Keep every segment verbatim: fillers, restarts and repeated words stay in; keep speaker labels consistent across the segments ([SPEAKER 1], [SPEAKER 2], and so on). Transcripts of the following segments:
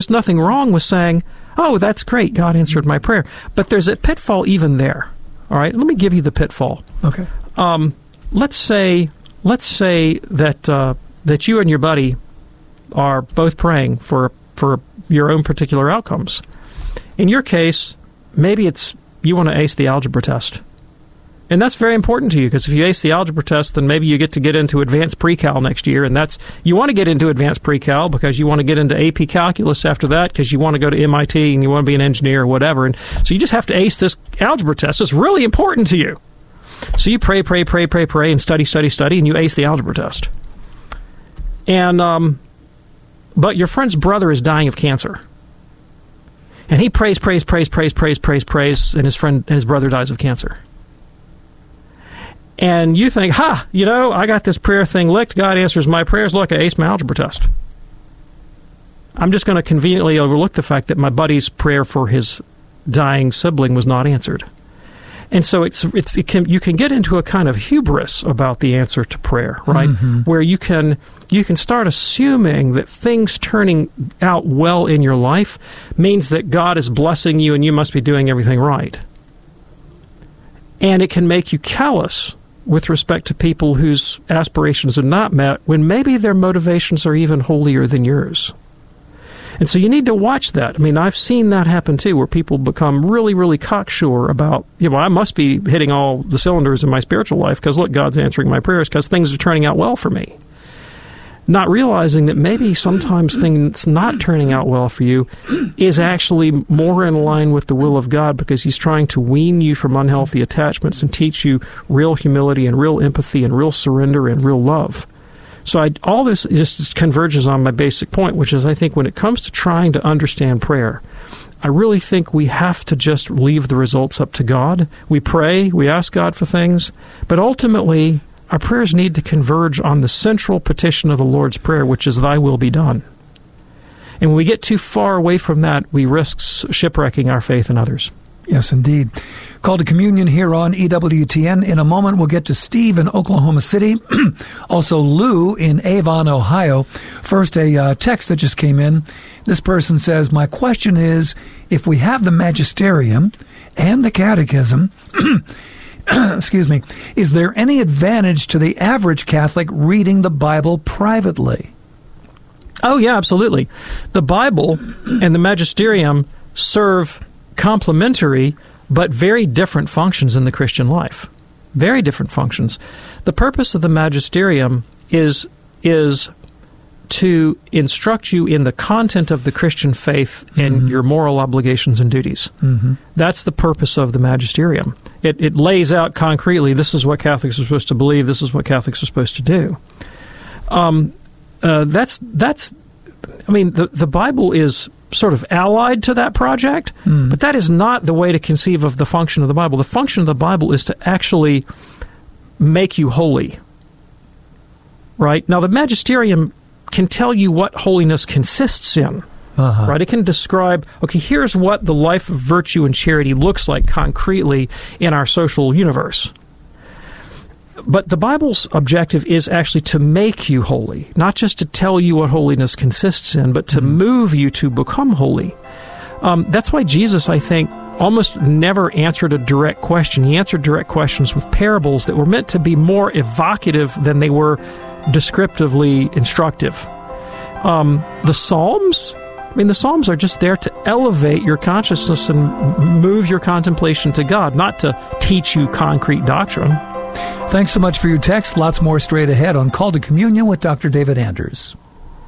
[SPEAKER 1] there's nothing wrong with saying, oh, that's great, God answered my prayer. But there's a pitfall even there. All right, let me give you the pitfall.
[SPEAKER 2] Okay.
[SPEAKER 1] Um, let's say, let's say that uh, that you and your buddy are both praying for for your own particular outcomes. In your case, maybe it's you want to ace the algebra test. And that's very important to you, because if you ace the algebra test, then maybe you get to get into advanced pre-cal next year, and that's you want to get into advanced pre-cal because you want to get into A P calculus after that because you want to go to M I T and you want to be an engineer or whatever. And so you just have to ace this algebra test. It's really important to you. So you pray, pray, pray, pray, pray, and study, study, study, and you ace the algebra test. And um, but your friend's brother is dying of cancer. And he prays, prays, prays, prays, prays, prays, prays, and his friend and his brother dies of cancer. And you think, ha, you know, I got this prayer thing licked. God answers my prayers. Look, I aced my algebra test. I'm just going to conveniently overlook the fact that my buddy's prayer for his dying sibling was not answered. And so it's it's it can you can get into a kind of hubris about the answer to prayer, right? Mm-hmm. Where you can you can start assuming that things turning out well in your life means that God is blessing you and you must be doing everything right. And it can make you callous with respect to people whose aspirations are not met when maybe their motivations are even holier than yours. And so you need to watch that. I mean, I've seen that happen too, where people become really, really cocksure about, you know, I must be hitting all the cylinders in my spiritual life because, look, God's answering my prayers because things are turning out well for me. Not realizing that maybe sometimes things not turning out well for you is actually more in line with the will of God because He's trying to wean you from unhealthy attachments and teach you real humility and real empathy and real surrender and real love. So I, all this just converges on my basic point, which is I think when it comes to trying to understand prayer, I really think we have to just leave the results up to God. We pray, we ask God for things, but ultimately our prayers need to converge on the central petition of the Lord's Prayer, which is, Thy will be done. And when we get too far away from that, we risk shipwrecking our faith in others.
[SPEAKER 2] Yes, indeed. Call to Communion here on E W T N. In a moment, we'll get to Steve in Oklahoma City, also Lou in Avon, Ohio. First, a uh, text that just came in. This person says, my question is, if we have the magisterium and the catechism, excuse me, is there any advantage to the average Catholic reading the Bible privately?
[SPEAKER 1] Oh, yeah, absolutely. The Bible and the magisterium serve complementary but very different functions in the Christian life. Very different functions. The purpose of the magisterium is is to instruct you in the content of the Christian faith and mm-hmm. your moral obligations and duties. Mm-hmm. That's the purpose of the magisterium. It, it lays out concretely, this is what Catholics are supposed to believe, this is what Catholics are supposed to do. Um, uh, that's, that's, I mean, the, the Bible is sort of allied to that project, mm. but that is not the way to conceive of the function of the Bible. The function of the Bible is to actually make you holy. Right? Now, the magisterium can tell you what holiness consists in. Uh-huh. Right? It can describe, okay, here's what the life of virtue and charity looks like concretely in our social universe. But the Bible's objective is actually to make you holy, not just to tell you what holiness consists in, but to mm-hmm. move you to become holy. Um, that's why Jesus, I think, almost never answered a direct question. He answered direct questions with parables that were meant to be more evocative than they were descriptively instructive. Um, the Psalms, I mean, the Psalms are just there to elevate your consciousness and move your contemplation to God, not to teach you concrete doctrine.
[SPEAKER 2] Thanks so much for your text. Lots more straight ahead on Call to Communion with Doctor David Anders.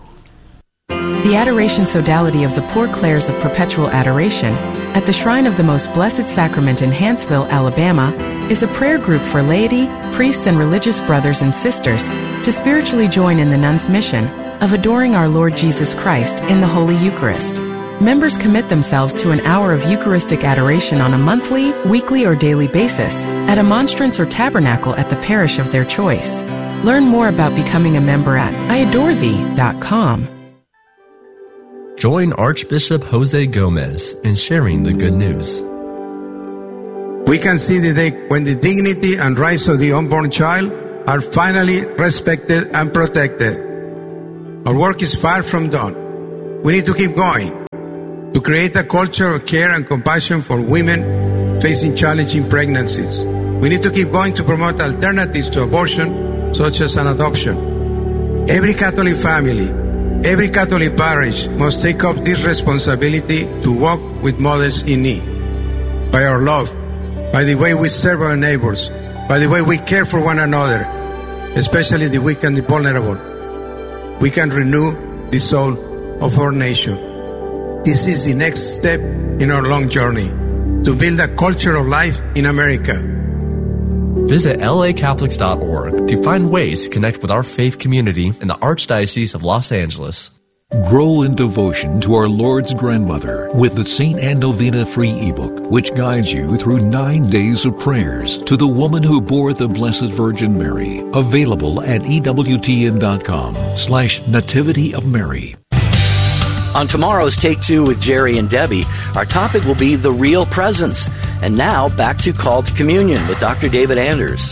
[SPEAKER 3] The Adoration Sodality of the Poor Clares of Perpetual Adoration at the Shrine of the Most Blessed Sacrament in Huntsville, Alabama, is a prayer group for laity, priests, and religious brothers and sisters to spiritually join in the nuns' mission of adoring our Lord Jesus Christ in the Holy Eucharist. Members commit themselves to an hour of Eucharistic adoration on a monthly, weekly, or daily basis at a monstrance or tabernacle at the parish of their choice. Learn more about becoming a member at I adore thee dot com.
[SPEAKER 4] Join Archbishop Jose Gomez in sharing the good news.
[SPEAKER 5] We can see the day when the dignity and rights of the unborn child are finally respected and protected. Our work is far from done. We need to keep going. to create a culture of care and compassion for women facing challenging pregnancies. We need to keep going to promote alternatives to abortion, such as an adoption. Every Catholic family, every Catholic parish must take up this responsibility to walk with mothers in need. By our love, by the way we serve our neighbors, by the way we care for one another, especially the weak and the vulnerable, we can renew the soul of our nation. This is the next step in our long journey to build a culture of life in America.
[SPEAKER 4] Visit L A Catholics dot org to find ways to connect with our faith community in the Archdiocese of Los Angeles.
[SPEAKER 6] Grow in devotion to our Lord's grandmother with the Saint Anne Novena free ebook, which guides you through nine days of prayers to the woman who bore the Blessed Virgin Mary. Available at E W T N dot com slash Nativity of Mary.
[SPEAKER 7] On tomorrow's Take Two with Jerry and Debbie, our topic will be the real presence. And now, back to Call to Communion with Doctor David Anders.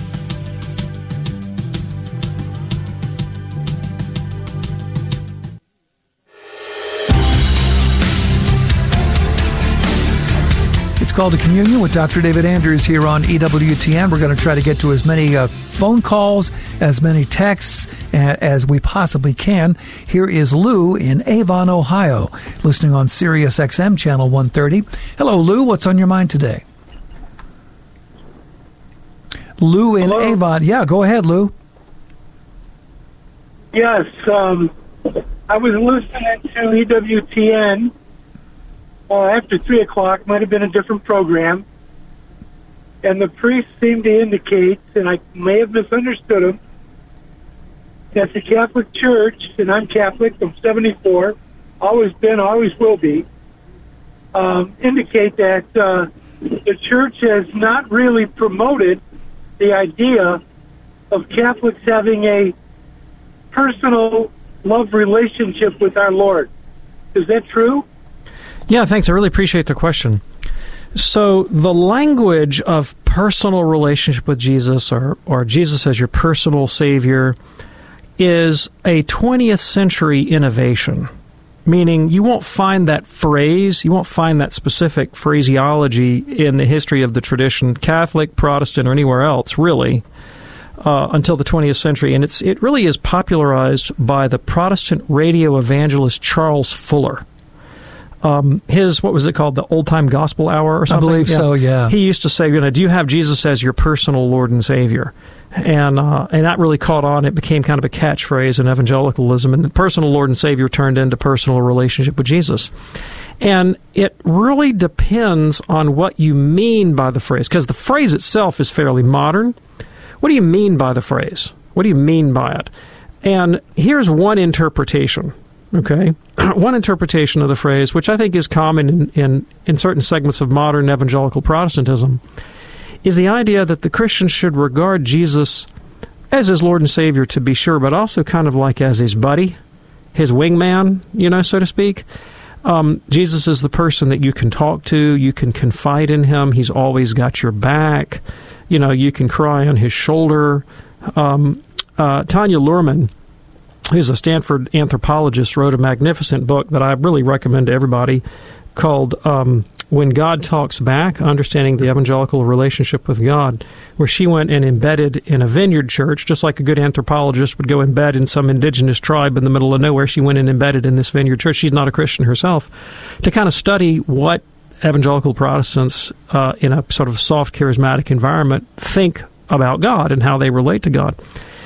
[SPEAKER 2] It's Called to Communion with Doctor David Anders here on E W T N. We're going to try to get to as many uh, phone calls, as many texts uh, as we possibly can. Here is Lou in Avon, Ohio, listening on Sirius X M Channel one thirty. Hello, Lou. What's on your mind today? Lou in
[SPEAKER 8] Hello?
[SPEAKER 2] Avon. Yeah, go ahead, Lou.
[SPEAKER 8] Yes, um, I was listening to E W T N uh, after three o'clock. Might have been a different program. And the priest seemed to indicate, and I may have misunderstood him, that the Catholic Church, and I'm Catholic, I'm seventy-four, always been, always will be, um, indicate that uh, the Church has not really promoted the idea of Catholics having a personal love relationship with our Lord. Is that true?
[SPEAKER 1] Yeah, thanks. I really appreciate the question. So the language of personal relationship with Jesus, or, or Jesus as your personal Savior, is a twentieth century innovation, meaning you won't find that phrase, you won't find that specific phraseology in the history of the tradition, Catholic, Protestant, or anywhere else, really, uh, until the twentieth century. And it's it really is popularized by the Protestant radio evangelist Charles Fuller. Um, his, what was it called, the Old Time Gospel Hour or something?
[SPEAKER 2] I believe
[SPEAKER 1] yeah.
[SPEAKER 2] so, yeah.
[SPEAKER 1] He used to say, you know, do you have Jesus as your personal Lord and Savior? And uh, and that really caught on. It became kind of a catchphrase in evangelicalism. And the personal Lord and Savior turned into personal relationship with Jesus. And it really depends on what you mean by the phrase, because the phrase itself is fairly modern. What do you mean by the phrase? What do you mean by it? And here's one interpretation. Okay, one interpretation of the phrase, which I think is common in, in, in certain segments of modern evangelical Protestantism, is the idea that the Christian should regard Jesus as his Lord and Savior, to be sure, but also kind of like as his buddy, his wingman, you know, so to speak. Um, Jesus is the person that you can talk to, you can confide in him, he's always got your back, you know, you can cry on his shoulder. Um, uh, Tanya Luhrmann, who's a Stanford anthropologist, wrote a magnificent book that I really recommend to everybody called um, When God Talks Back, Understanding the Evangelical Relationship with God, where she went and embedded in a vineyard church, just like a good anthropologist would go embed in some indigenous tribe in the middle of nowhere. She went and embedded in this vineyard church. She's not a Christian herself, to kind of study what evangelical Protestants uh, in a sort of soft, charismatic environment think about God and how they relate to God.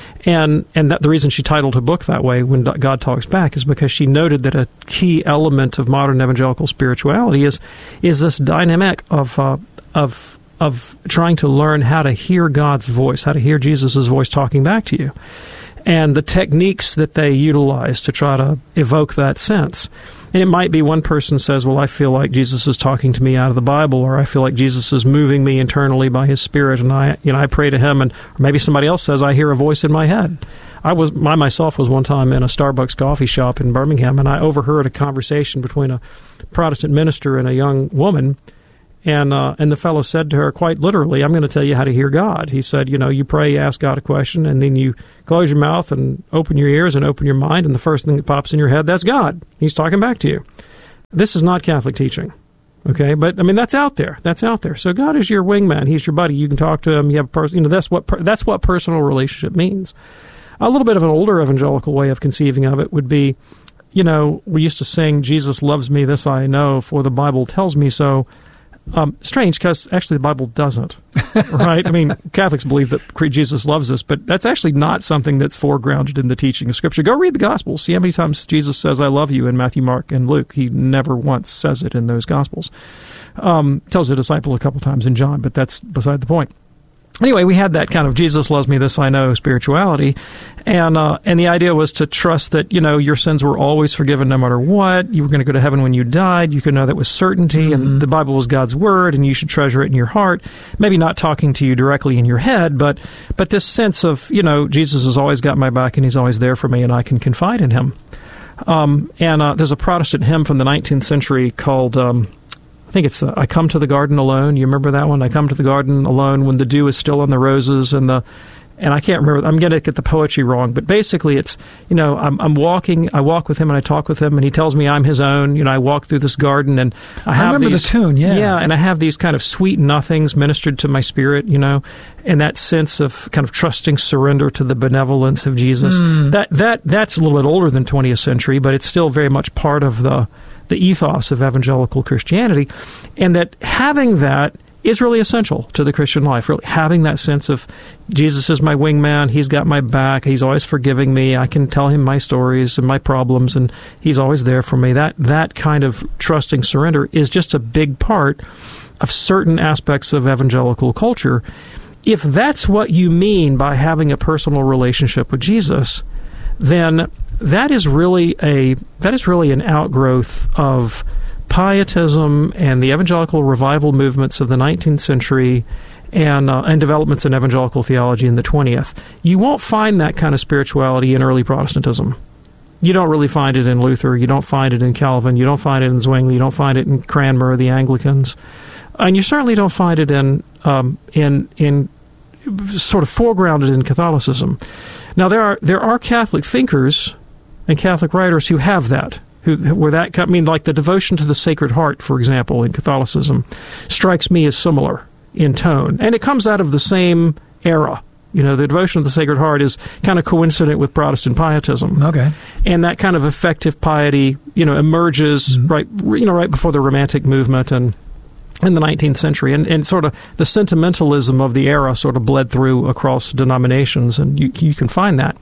[SPEAKER 1] And and that the reason she titled her book that way, When God Talks Back, is because she noted that a key element of modern evangelical spirituality is is this dynamic of uh, of of trying to learn how to hear God's voice, how to hear Jesus' voice talking back to you, and the techniques that they utilize to try to evoke that sense. And it might be one person says, well, I feel like Jesus is talking to me out of the Bible, or I feel like Jesus is moving me internally by his Spirit, and I, you know, I pray to him. And or maybe somebody else says, I hear a voice in my head. I was, I myself was one time in a Starbucks coffee shop in Birmingham, and I overheard a conversation between a Protestant minister and a young woman. And uh, and the fellow said to her, quite literally, I'm going to tell you how to hear God. He said, you know, you pray, you ask God a question, and then you close your mouth and open your ears and open your mind, and the first thing that pops in your head, that's God. He's talking back to you. This is not Catholic teaching. Okay, but I mean that's out there. That's out there. So God is your wingman. He's your buddy. You can talk to him. You have a person. You know that's what per, that's what personal relationship means. A little bit of an older evangelical way of conceiving of it would be, you know, we used to sing, "Jesus loves me, this I know, for the Bible tells me so." Um, strange, because actually the Bible doesn't, right? I mean, Catholics believe that Jesus loves us, but that's actually not something that's foregrounded in the teaching of Scripture. Go read the Gospels. See how many times Jesus says, "I love you" in Matthew, Mark, and Luke. He never once says it in those Gospels. Um, tells a disciple a couple times in John, but that's beside the point. Anyway, we had that kind of "Jesus loves me, this I know" spirituality, and uh, and the idea was to trust that, you know, your sins were always forgiven no matter what. You were going to go to heaven when you died. You could know that with certainty, mm-hmm. and the Bible was God's Word, and you should treasure it in your heart. Maybe not talking to you directly in your head, but but this sense of, you know, Jesus has always got my back, and He's always there for me, and I can confide in Him. Um, and uh, there's a Protestant hymn from the nineteenth century called... Um, I think it's, uh, I come to the garden alone. You remember that one? I come to the garden alone when the dew is still on the roses, and the, and I can't remember, I'm going to get the poetry wrong, but basically it's, you know, I'm, I'm walking, I walk with him and I talk with him, and he tells me I'm his own. You know, I walk through this garden, and I have
[SPEAKER 2] I remember
[SPEAKER 1] these,
[SPEAKER 2] the tune, yeah.
[SPEAKER 1] Yeah, and I have these kind of sweet nothings ministered to my spirit, you know, and that sense of kind of trusting surrender to the benevolence of Jesus. Mm. That, that, that's a little bit older than twentieth century, but it's still very much part of the, the ethos of evangelical Christianity, and that having that is really essential to the Christian life, really having that sense of Jesus is my wingman, He's got my back, He's always forgiving me, I can tell Him my stories and my problems, and He's always there for me. That that kind of trusting surrender is just a big part of certain aspects of evangelical culture. If that's what you mean by having a personal relationship with Jesus, then that is really a that is really an outgrowth of pietism and the evangelical revival movements of the nineteenth century and uh, and developments in evangelical theology in the twentieth. You won't find that kind of spirituality in early Protestantism. You don't really find it in Luther. You don't find it in Calvin. You don't find it in Zwingli. You don't find it in Cranmer, the Anglicans, and you certainly don't find it in um, in in sort of foregrounded in Catholicism. Now there are there are Catholic thinkers and Catholic writers who have that, who where that I mean, like the devotion to the Sacred Heart, for example, in Catholicism, strikes me as similar in tone, and it comes out of the same era. You know, the devotion to the Sacred Heart is kind of coincident with Protestant pietism.
[SPEAKER 2] Okay,
[SPEAKER 1] and that kind of effective piety, you know, emerges mm-hmm. right, you know, right before the Romantic movement and in the nineteenth century, and, and sort of the sentimentalism of the era sort of bled through across denominations, and you you can find that.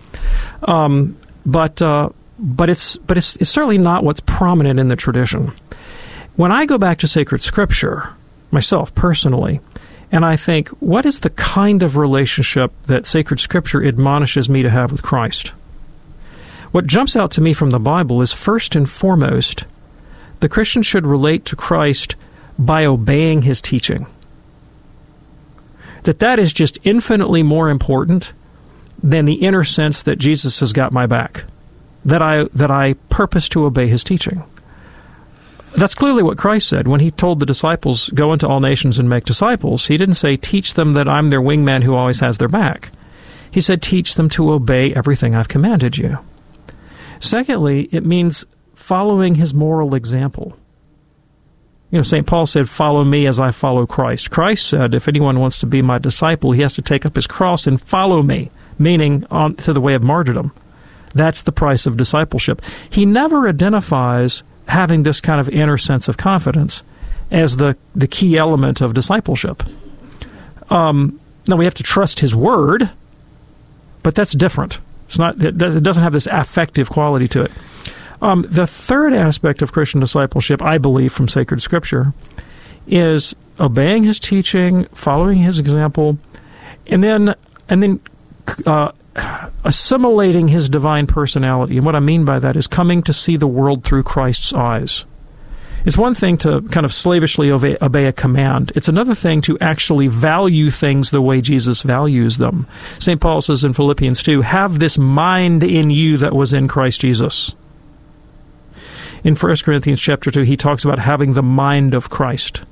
[SPEAKER 1] Um, But uh, but it's but it's, it's certainly not what's prominent in the tradition. When I go back to sacred Scripture, myself personally, and I think, what is the kind of relationship that sacred Scripture admonishes me to have with Christ? What jumps out to me from the Bible is, first and foremost, the Christian should relate to Christ by obeying His teaching. That that is just infinitely more important than the inner sense that Jesus has got my back, that I that I purpose to obey His teaching. That's clearly what Christ said when He told the disciples, "Go into all nations and make disciples." He didn't say, "Teach them that I'm their wingman who always has their back." He said, "Teach them to obey everything I've commanded you." Secondly, it means following His moral example. You know, Saint Paul said, "Follow me as I follow Christ." Christ said, if anyone wants to be my disciple, he has to take up his cross and follow me, meaning on to the way of martyrdom. That's the price of discipleship. He never identifies having this kind of inner sense of confidence as the, the key element of discipleship. Um, now, we have to trust His Word, but that's different. It's not. It doesn't have this affective quality to it. Um, the third aspect of Christian discipleship, I believe, from sacred Scripture, is obeying His teaching, following His example, and then and then uh, assimilating His divine personality. And what I mean by that is coming to see the world through Christ's eyes. It's one thing to kind of slavishly obey, obey a command. It's another thing to actually value things the way Jesus values them. Saint Paul says in Philippians two, "Have this mind in you that was in Christ Jesus." In First Corinthians chapter two, he talks about having the mind of Christ.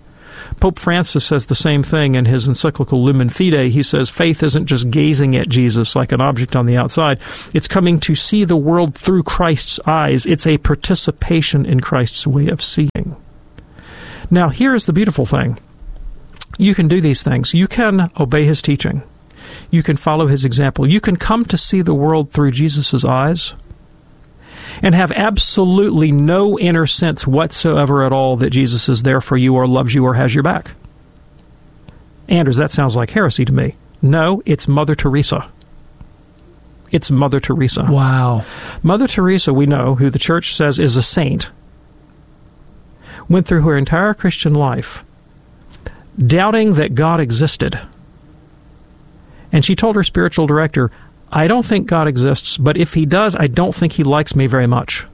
[SPEAKER 1] Pope Francis says the same thing in his encyclical Lumen Fide. He says faith isn't just gazing at Jesus like an object on the outside. It's coming to see the world through Christ's eyes. It's a participation in Christ's way of seeing. Now, here is the beautiful thing. You can do these things. You can obey his teaching. You can follow his example. You can come to see the world through Jesus' eyes and have absolutely no inner sense whatsoever at all that Jesus is there for you or loves you or has your back. Anders, that sounds like heresy to me. No, it's Mother Teresa. It's Mother Teresa.
[SPEAKER 2] Wow.
[SPEAKER 1] Mother Teresa, we know, who the church says is a saint, went through her entire Christian life doubting that God existed. And she told her spiritual director, I don't think God exists, but if he does, I don't think he likes me very much.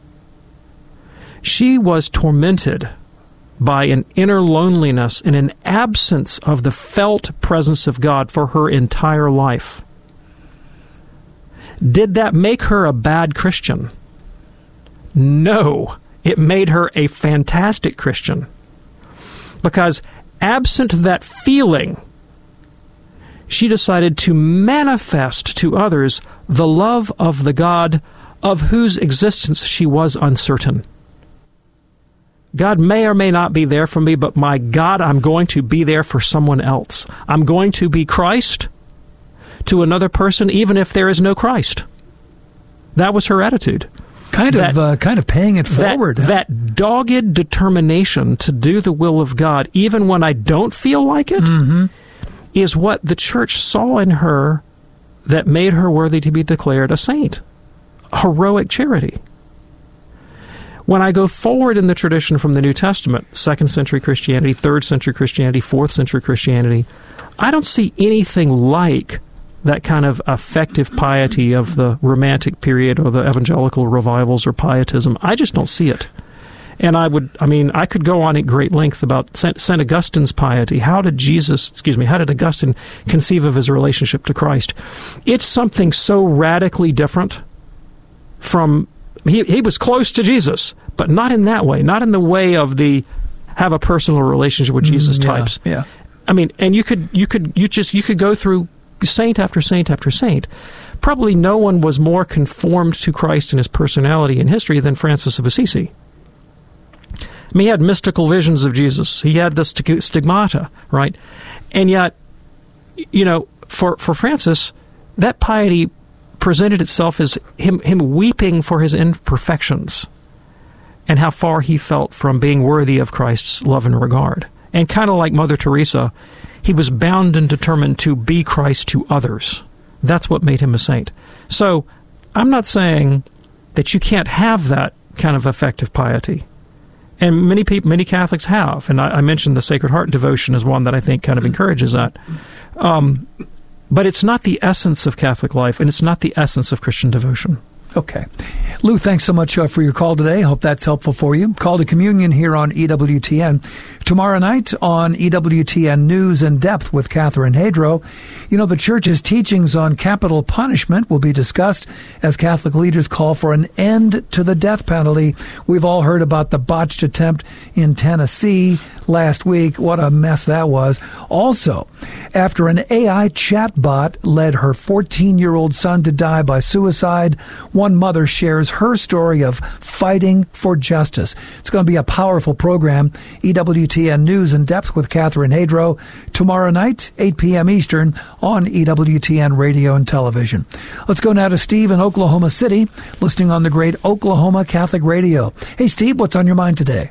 [SPEAKER 1] She was tormented by an inner loneliness and an absence of the felt presence of God for her entire life. Did that make her a bad Christian? No. It made her a fantastic Christian. Because absent that feeling, she decided to manifest to others the love of the God of whose existence she was uncertain. God may or may not be there for me, but my God, I'm going to be there for someone else. I'm going to be Christ to another person, even if there is no Christ. That was her attitude.
[SPEAKER 2] Kind
[SPEAKER 1] that,
[SPEAKER 2] of uh, kind of paying it forward.
[SPEAKER 1] That,
[SPEAKER 2] huh?
[SPEAKER 1] that dogged determination to do the will of God, even when I don't feel like it,
[SPEAKER 2] mm-hmm.
[SPEAKER 1] is what the church saw in her that made her worthy to be declared a saint. Heroic charity. When I go forward in the tradition from the New Testament, second century Christianity, third century Christianity, fourth century Christianity, I don't see anything like that kind of affective piety of the Romantic period or the evangelical revivals or pietism. I just don't see it. And I would, I mean, I could go on at great length about Saint Saint Augustine's piety. How did Jesus, excuse me, how did Augustine conceive of his relationship to Christ? It's something so radically different from, he, he was close to Jesus, but not in that way, not in the way of the have a personal relationship with Jesus
[SPEAKER 2] mm, yeah,
[SPEAKER 1] types.
[SPEAKER 2] Yeah.
[SPEAKER 1] I mean, and you could, you could, you just, you could go through saint after saint after saint. Probably no one was more conformed to Christ in his personality and history than Francis of Assisi. I mean, he had mystical visions of Jesus. He had the st- stigmata, right? And yet, you know, for, for Francis, that piety presented itself as him, him weeping for his imperfections and how far he felt from being worthy of Christ's love and regard. And kind of like Mother Teresa, he was bound and determined to be Christ to others. That's what made him a saint. So I'm not saying that you can't have that kind of effective piety. And many people, many Catholics have. And I, I mentioned the Sacred Heart devotion as one that I think kind of encourages that. Um, but it's not the essence of Catholic life, and it's not the essence of Christian devotion.
[SPEAKER 2] Okay. Lou, thanks so much uh, for your call today. Hope that's helpful for you. Call to Communion here on E W T N. Tomorrow night on E W T N News in Depth with Catherine Hadro. You know, the Church's teachings on capital punishment will be discussed as Catholic leaders call for an end to the death penalty. We've all heard about the botched attempt in Tennessee last week. What a mess that was. Also, after an A I chatbot led her fourteen-year-old son to die by suicide, one mother shares her story of fighting for justice. It's going to be a powerful program. E W T N News in Depth with Catherine Hadro tomorrow night, eight p.m. Eastern on E W T N Radio and Television. Let's go now to Steve in Oklahoma City, listening on the great Oklahoma Catholic Radio. Hey, Steve, what's on your mind today?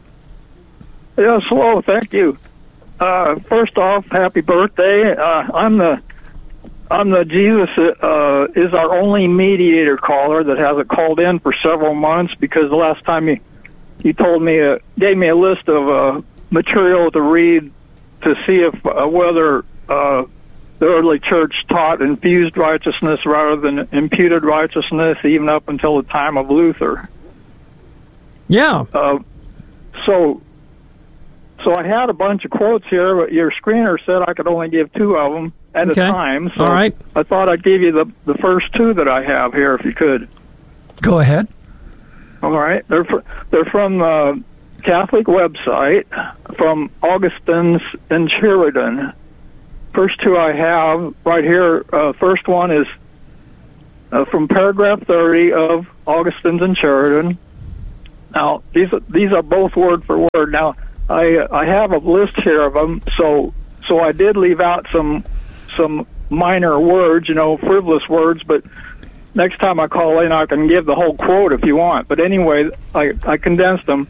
[SPEAKER 9] Yes, hello, thank you. Uh, first off, happy birthday. Uh, I'm the I'm the Jesus uh, is our only mediator caller that hasn't called in for several months, because the last time you you told me uh, gave me a list of uh, material to read to see if uh, whether uh, the early church taught infused righteousness rather than imputed righteousness, even up until the time of Luther.
[SPEAKER 1] Yeah.
[SPEAKER 9] Uh, so. So I had a bunch of quotes here, but your screener said I could only give two of them at
[SPEAKER 1] okay.
[SPEAKER 9] a time. So
[SPEAKER 1] all right.
[SPEAKER 9] I thought I'd give you the, the first two that I have here, if you could.
[SPEAKER 2] Go ahead.
[SPEAKER 9] All right. They're fr- they're from uh, Catholic website from Augustine's in Sheridan. First two I have right here. Uh, first one is uh, from paragraph thirty of Augustine's in Sheridan. Now, these these are both word for word. Now, I I have a list here of them, so so I did leave out some some minor words, you know, frivolous words, but next time I call in, I can give the whole quote if you want. But anyway, I, I condensed them.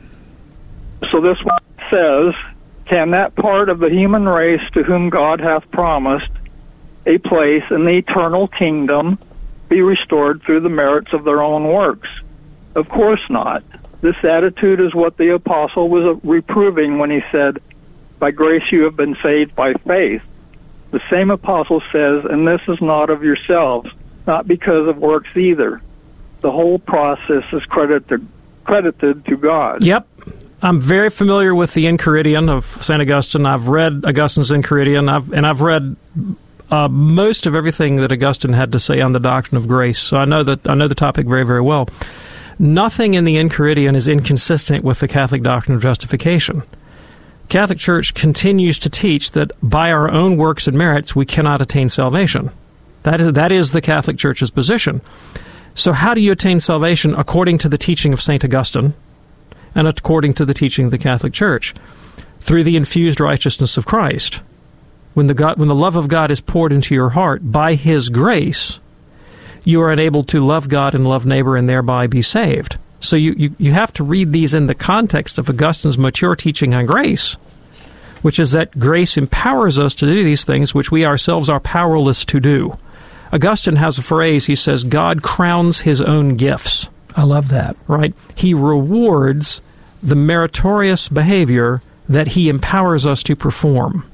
[SPEAKER 9] So this one says, can that part of the human race to whom God hath promised a place in the eternal kingdom be restored through the merits of their own works? Of course not. This attitude is what the apostle was reproving when he said, by grace you have been saved by faith. The same apostle says, and this is not of yourselves, not because of works either. The whole process is credited, credited to God.
[SPEAKER 1] Yep. I'm very familiar with the Enchiridion of Saint Augustine. I've read Augustine's Enchiridion, I've, and I've read uh, most of everything that Augustine had to say on the doctrine of grace. So I know that I know the topic very, very well. Nothing in the Enchiridion is inconsistent with the Catholic doctrine of justification. Catholic Church continues to teach that by our own works and merits we cannot attain salvation. That is that is the Catholic Church's position. So how do you attain salvation according to the teaching of Saint Augustine and according to the teaching of the Catholic Church? Through the infused righteousness of Christ. When the God, when the love of God is poured into your heart by His grace, you are enabled to love God and love neighbor and thereby be saved. So you, you, you have to read these in the context of Augustine's mature teaching on grace, which is that grace empowers us to do these things which we ourselves are powerless to do. Augustine has a phrase, he says, God crowns His own gifts.
[SPEAKER 2] I love that.
[SPEAKER 1] Right? He rewards the meritorious behavior that He empowers us to perform.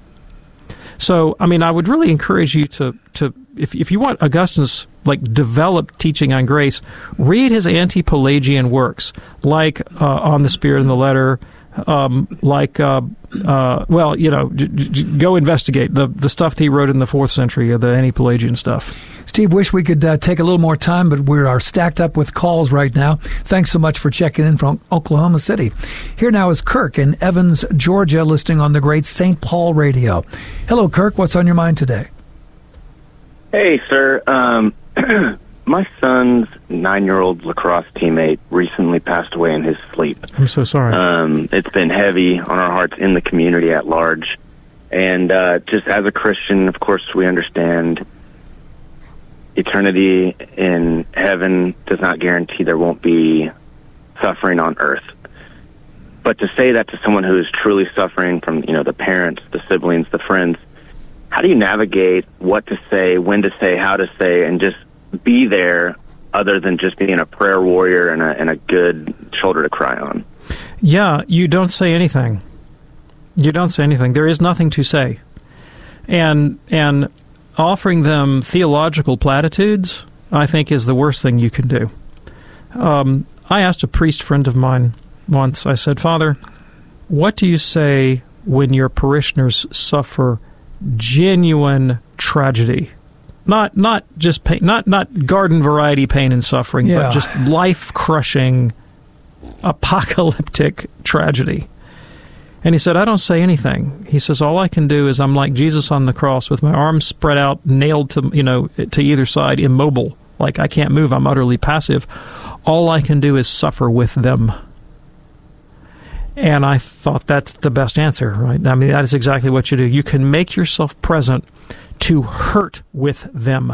[SPEAKER 1] So, I mean, I would really encourage you to, to if, if you want Augustine's, like, developed teaching on grace, read his anti-Pelagian works, like uh, On the Spirit and the Letter, um, like, uh, uh, well, you know, j- j- go investigate the, the stuff that he wrote in the fourth century, uh, the anti-Pelagian stuff.
[SPEAKER 2] Steve, wish we could uh, take a little more time, but we are stacked up with calls right now. Thanks so much for checking in from Oklahoma City. Here now is Kirk in Evans, Georgia, listening on the great Saint Paul Radio. Hello, Kirk. What's on your mind today?
[SPEAKER 10] Hey, sir. Um, my son's nine-year-old lacrosse teammate recently passed away in his sleep.
[SPEAKER 1] I'm so sorry.
[SPEAKER 10] Um, it's been heavy on our hearts in the community at large. And uh, just as a Christian, of course, we understand eternity in heaven does not guarantee there won't be suffering on earth. But to say that to someone who is truly suffering from, you know, the parents, the siblings, the friends, how do you navigate what to say, when to say, how to say, and just be there other than just being a prayer warrior and a, and a good shoulder to cry on?
[SPEAKER 1] Yeah, you don't say anything. You don't say anything. There is nothing to say. And and offering them theological platitudes, I think, is the worst thing you can do. Um, I asked a priest friend of mine once, I said, Father, what do you say when your parishioners suffer genuine tragedy? Not not just pain, not not garden variety pain and suffering,
[SPEAKER 2] yeah.
[SPEAKER 1] but just life crushing, apocalyptic tragedy. And he said, I don't say anything. He says, all I can do is I'm like Jesus on the cross with my arms spread out, nailed to you know to either side, immobile, like I can't move. I'm utterly passive. All I can do is suffer with them. And I thought that's the best answer, right? I mean, that is exactly what you do. You can make yourself present to hurt with them,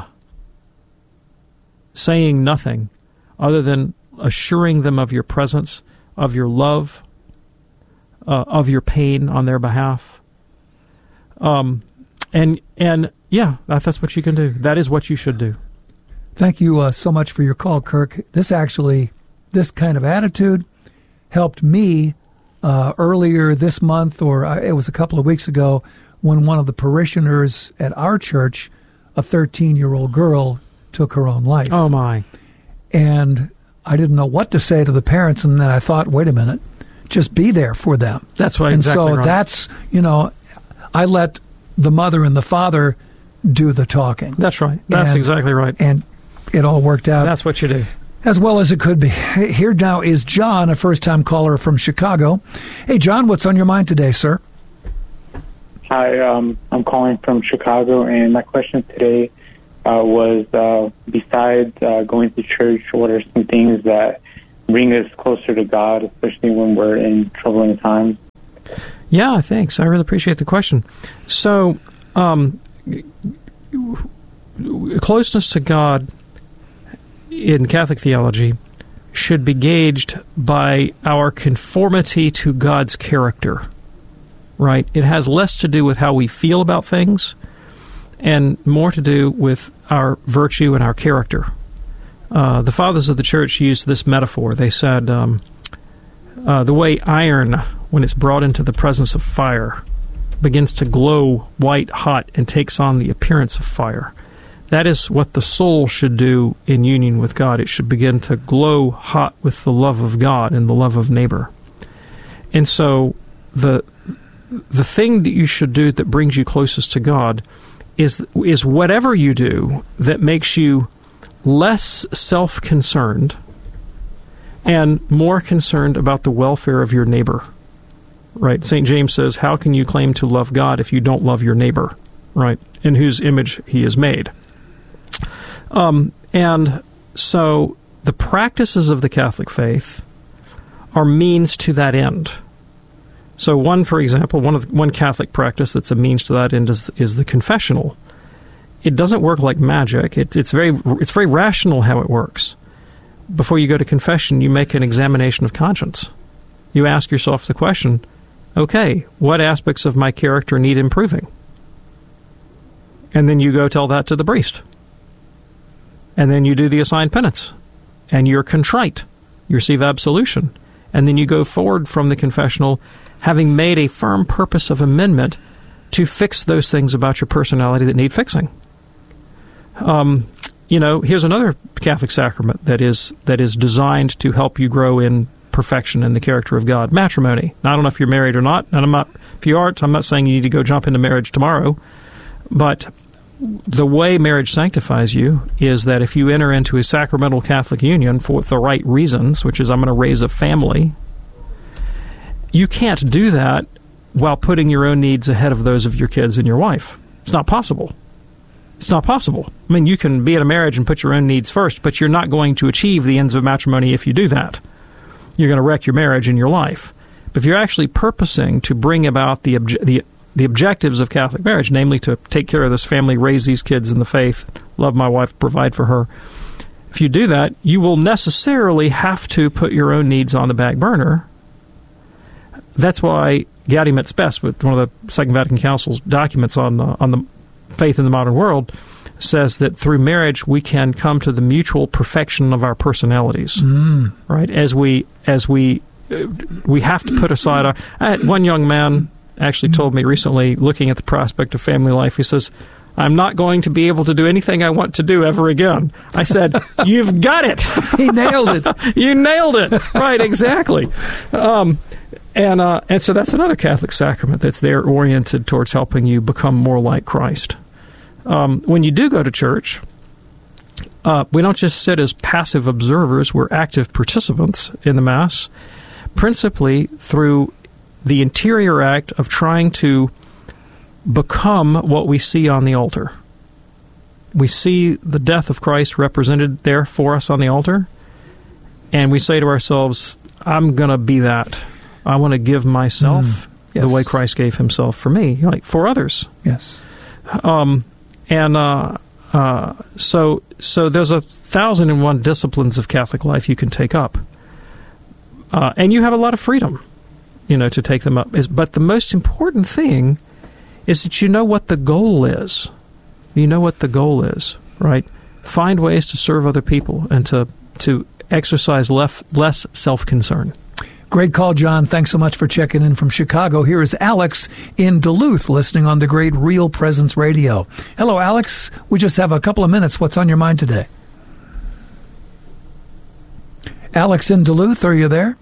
[SPEAKER 1] saying nothing other than assuring them of your presence, of your love, uh, of your pain on their behalf. Um, and, and yeah, that, that's what you can do. That is what you should do.
[SPEAKER 2] Thank you uh, so much for your call, Kirk. This actually, this kind of attitude helped me Uh, earlier this month, or uh, it was a couple of weeks ago, when one of the parishioners at our church, a thirteen-year-old girl, took her own life.
[SPEAKER 1] Oh, my.
[SPEAKER 2] And I didn't know what to say to the parents, and then I thought, wait a minute, just be there for them.
[SPEAKER 1] That's right,
[SPEAKER 2] and
[SPEAKER 1] exactly
[SPEAKER 2] so
[SPEAKER 1] right.
[SPEAKER 2] that's, you know, I let the mother and the father do the talking.
[SPEAKER 1] That's right. That's
[SPEAKER 2] and,
[SPEAKER 1] exactly right.
[SPEAKER 2] And it all worked out.
[SPEAKER 1] That's what you do.
[SPEAKER 2] As well as it could be. Here now is John, a first-time caller from Chicago. Hey, John, what's on your mind today, sir?
[SPEAKER 11] Hi, um, I'm calling from Chicago, and my question today uh, was, uh, besides uh, going to church, what are some things that bring us closer to God, especially when we're in troubling times?
[SPEAKER 1] Yeah, thanks. I really appreciate the question. So, um, closeness to God in Catholic theology should be gauged by our conformity to God's character, right? It has less to do with how we feel about things and more to do with our virtue and our character. Uh, the fathers of the church used this metaphor. They said, um, uh, the way iron, when it's brought into the presence of fire, begins to glow white hot and takes on the appearance of fire. That is what the soul should do in union with God. It should begin to glow hot with the love of God and the love of neighbor. And so the the thing that you should do that brings you closest to God is is whatever you do that makes you less self-concerned and more concerned about the welfare of your neighbor. Right? Saint James says, how can you claim to love God if you don't love your neighbor, right, in whose image he is made? Um, and so the practices of the Catholic faith are means to that end. So one, for example, one of the, one Catholic practice that's a means to that end is, is the confessional. It doesn't work like magic. It, it's very it's very rational how it works. Before you go to confession, you make an examination of conscience. You ask yourself the question, okay, what aspects of my character need improving? And then you go tell that to the priest. And then you do the assigned penance. And you're contrite. You receive absolution. And then you go forward from the confessional having made a firm purpose of amendment to fix those things about your personality that need fixing. Um, you know, here's another Catholic sacrament that is that is designed to help you grow in perfection in the character of God. Matrimony. Now, I don't know if you're married or not, and I'm not, if you aren't, I'm not saying you need to go jump into marriage tomorrow, but the way marriage sanctifies you is that if you enter into a sacramental Catholic union for the right reasons, which is I'm going to raise a family, you can't do that while putting your own needs ahead of those of your kids and your wife. It's not possible. It's not possible. I mean, you can be in a marriage and put your own needs first, but you're not going to achieve the ends of matrimony if you do that. You're going to wreck your marriage and your life. But if you're actually purposing to bring about the obje- the the objectives of Catholic marriage, namely to take care of this family, raise these kids in the faith, love my wife, provide for her, if you do that, you will necessarily have to put your own needs on the back burner. That's why Gaudium et Spes, with one of the Second Vatican Council's documents on uh, on the faith in the modern world, says that through marriage we can come to the mutual perfection of our personalities. Mm. Right? As we as we uh, we have to put aside our. I had one young man actually told me recently, looking at the prospect of family life, he says, I'm not going to be able to do anything I want to do ever again. I said, you've got it.
[SPEAKER 2] He nailed it.
[SPEAKER 1] You nailed it. Right, exactly. Um, and uh, and so that's another Catholic sacrament that's there oriented towards helping you become more like Christ. Um, when you do go to church, uh, we don't just sit as passive observers, we're active participants in the Mass, principally through the interior act of trying to become what we see on the altar. We see the death of Christ represented there for us on the altar, and we say to ourselves, I'm going to be that. I want to give myself mm, yes. the way Christ gave himself for me, like for others.
[SPEAKER 2] Yes.
[SPEAKER 1] Um, and uh, uh, so, so there's a thousand and one disciplines of Catholic life you can take up, uh, and you have a lot of freedom, you know, to take them up. But the most important thing is that you know what the goal is. You know what the goal is, right? Find ways to serve other people and to to exercise less, less self-concern.
[SPEAKER 2] Great call, John. Thanks so much for checking in from Chicago. Here is Alex in Duluth, listening on the great Real Presence Radio. Hello, Alex. We just have a couple of minutes. What's on your mind today? Alex in Duluth, are you there?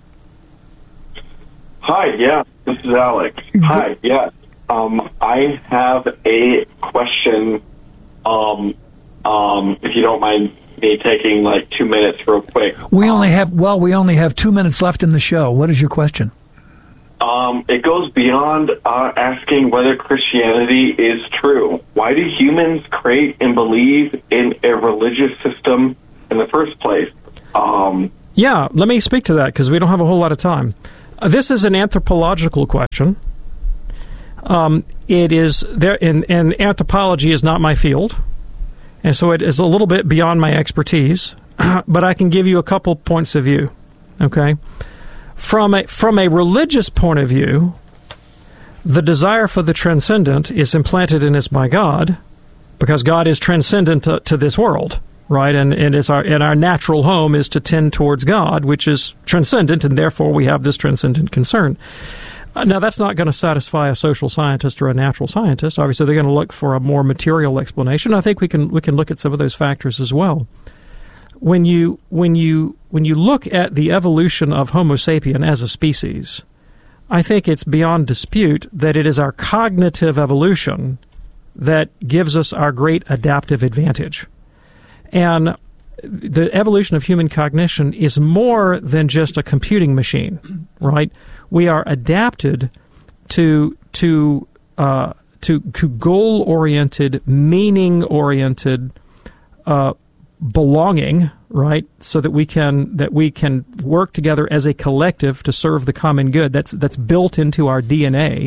[SPEAKER 12] Hi, yeah, this is Alex. Hi, yes. Um, I have a question, um, um, if you don't mind me taking like two minutes real quick.
[SPEAKER 2] We only have, well, we only have two minutes left in the show. What is your question?
[SPEAKER 12] Um, it goes beyond uh, asking whether Christianity is true. Why do humans create and believe in a religious system in the first place? Um,
[SPEAKER 1] yeah, let me speak to that because we don't have a whole lot of time. Uh, this is an anthropological question. Um, it is there, and, and anthropology is not my field, and so it is a little bit beyond my expertise. But I can give you a couple points of view. Okay. From a, from a religious point of view, the desire for the transcendent is implanted in us by God, because God is transcendent to, to this world, right? And and, it's our, and our natural home is to tend towards God, which is transcendent, and therefore we have this transcendent concern. Uh, now, that's not going to satisfy a social scientist or a natural scientist. Obviously, they're going to look for a more material explanation. I think we can we can look at some of those factors as well. When you when you when you look at the evolution of Homo sapien as a species, I think it's beyond dispute that it is our cognitive evolution that gives us our great adaptive advantage. And the evolution of human cognition is more than just a computing machine, right? We are adapted to to uh, to, to goal-oriented, meaning-oriented uh belonging, right? So that we can that we can work together as a collective to serve the common good. That's that's built into our D N A,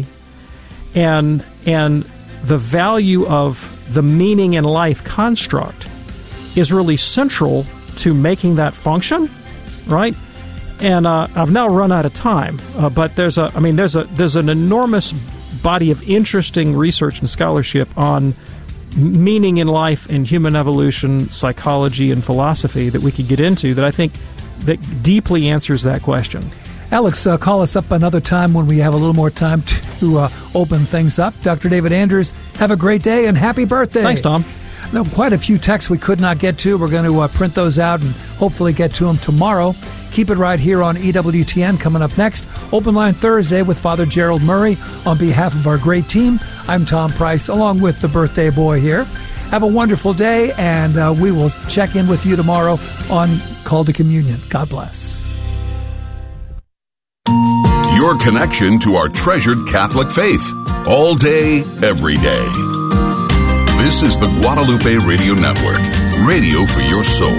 [SPEAKER 1] and and the value of the meaning in life construct is really central to making that function, right? And uh, I've now run out of time, uh, but there's a I mean there's a there's an enormous body of interesting research and scholarship on meaning in life and human evolution, psychology, and philosophy that we could get into that I think that deeply answers that question.
[SPEAKER 2] Alex, uh, call us up another time when we have a little more time to uh, open things up. Doctor David Anders, have a great day and happy birthday.
[SPEAKER 1] Thanks, Tom.
[SPEAKER 2] Now, quite a few texts we could not get to. We're going to uh, print those out and hopefully get to them tomorrow. Keep it right here on E W T N. Coming up next, Open Line Thursday with Father Gerald Murray. On behalf of our great team, I'm Tom Price, along with the birthday boy here. Have a wonderful day, and uh, we will check in with you tomorrow on Call to Communion. God bless.
[SPEAKER 13] Your connection to our treasured Catholic faith. All day, every day. This is the Guadalupe Radio Network. Radio for your soul.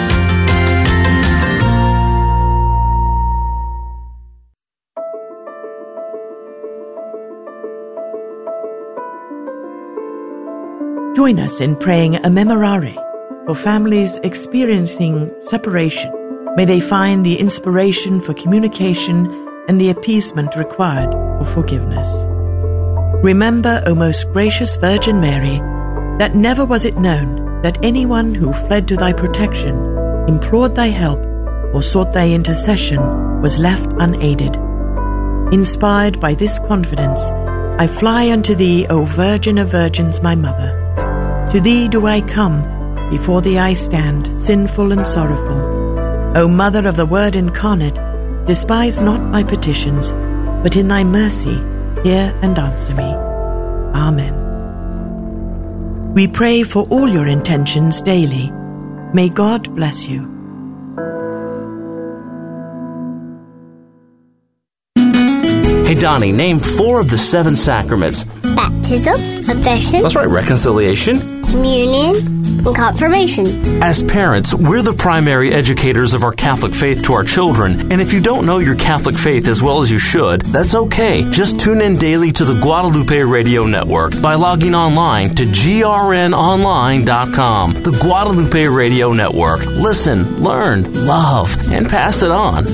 [SPEAKER 14] Join us in praying a memorare for families experiencing separation. May they find the inspiration for communication and the appeasement required for forgiveness. Remember, O most gracious Virgin Mary, that never was it known that anyone who fled to thy protection, implored thy help, or sought thy intercession was left unaided. Inspired by this confidence, I fly unto thee, O Virgin of Virgins, my Mother. To thee do I come, before thee I stand, sinful and sorrowful. O Mother of the Word incarnate, despise not my petitions, but in thy mercy hear and answer me. Amen. We pray for all your intentions daily. May God bless you.
[SPEAKER 15] Hey, Donnie, name four of the seven sacraments.
[SPEAKER 16] Baptism, confession.
[SPEAKER 15] That's right, reconciliation.
[SPEAKER 16] Communion, and confirmation.
[SPEAKER 15] As parents, we're the primary educators of our Catholic faith to our children, and if you don't know your Catholic faith as well as you should, that's okay. Just tune in daily to the Guadalupe Radio Network by logging online to G R N online dot com. The Guadalupe Radio Network. Listen, learn, love, and pass it on.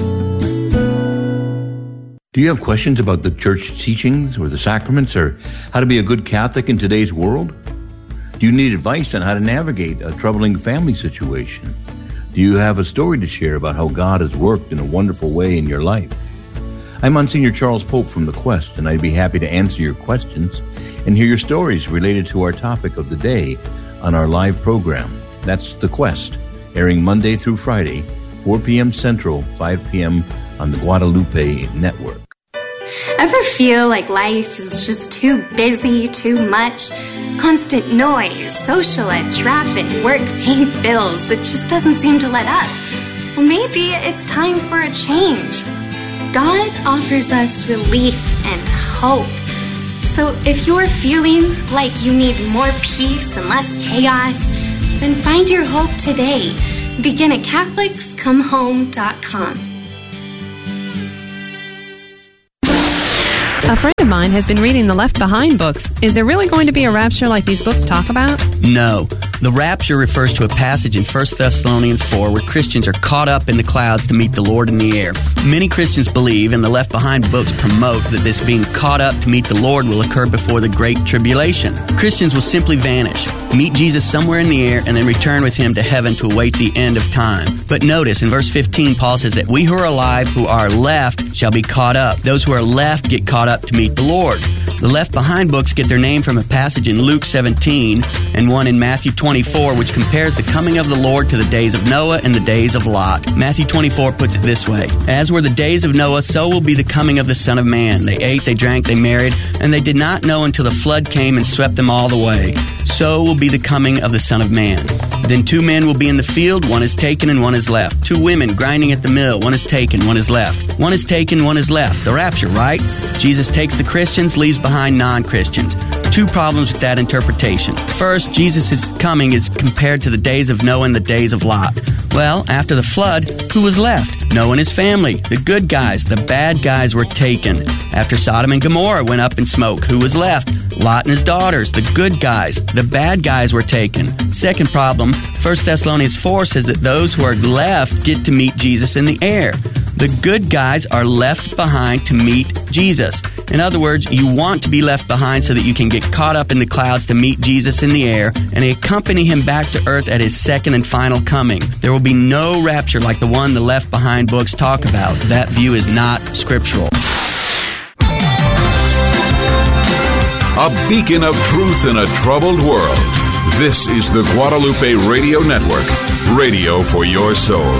[SPEAKER 17] Do you have questions about the church teachings or the sacraments or how to be a good Catholic in today's world? Do you need advice on how to navigate a troubling family situation? Do you have a story to share about how God has worked in a wonderful way in your life? I'm Monsignor Charles Pope from The Quest, and I'd be happy to answer your questions and hear your stories related to our topic of the day on our live program. That's The Quest, airing Monday through Friday, four p.m. Central, five p.m. on the Guadalupe Network.
[SPEAKER 18] Ever feel like life is just too busy, too much? Constant noise, social life, traffic, work, paying bills. It just doesn't seem to let up. Well, maybe it's time for a change. God offers us relief and hope. So if you're feeling like you need more peace and less chaos, then find your hope today. Begin at Catholics Come Home dot com.
[SPEAKER 19] A friend of mine has been reading the Left Behind books. Is there really going to be a rapture like these books talk about?
[SPEAKER 20] No. The rapture refers to a passage in First Thessalonians four where Christians are caught up in the clouds to meet the Lord in the air. Many Christians believe, and the Left Behind books promote, that this being caught up to meet the Lord will occur before the Great Tribulation. Christians will simply vanish, meet Jesus somewhere in the air, and then return with him to heaven to await the end of time. But notice, in verse fifteen, Paul says that we who are alive, who are left, shall be caught up. Those who are left get caught up to meet the Lord. The Left Behind books get their name from a passage in Luke seventeen and one in Matthew twenty-four, which compares the coming of the Lord to the days of Noah and the days of Lot. Matthew twenty-four puts it this way: As were the days of Noah, so will be the coming of the Son of Man. They ate, they drank, they married, and they did not know until the flood came and swept them all away. So will be the coming of the Son of Man. Then two men will be in the field, one is taken and one is left. Two women grinding at the mill, one is taken, one is left. One is taken, one is left. The rapture, right? Jesus takes the Christians, leaves behind non-Christians. Two problems with that interpretation. First, Jesus' coming is compared to the days of Noah and the days of Lot. Well, after the flood, who was left? Noah and his family. The good guys. The bad guys were taken. After Sodom and Gomorrah went up in smoke, who was left? Lot and his daughters. The good guys. The bad guys were taken. Second problem, First Thessalonians four says that those who are left get to meet Jesus in the air. The good guys are left behind to meet Jesus. In other words, you want to be left behind so that you can get caught up in the clouds to meet Jesus in the air and accompany him back to earth at his second and final coming. There will be no rapture like the one the Left Behind books talk about. That view is not scriptural.
[SPEAKER 13] A beacon of truth in a troubled world. This is the Guadalupe Radio Network, radio for your soul.